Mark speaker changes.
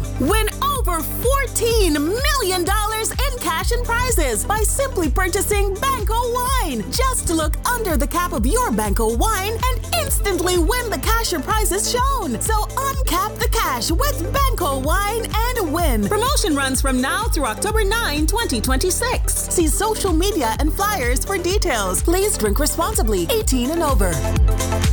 Speaker 1: Win over $14 million in cash and prizes by simply purchasing Banco Wine. Just look under the cap of your Banco Wine and instantly win the cash or prizes shown. So uncap the cash with Banco Wine and win. Promotion runs from now through October 9, 2026. See social media and flyers for details. Please drink responsibly. 18 and over.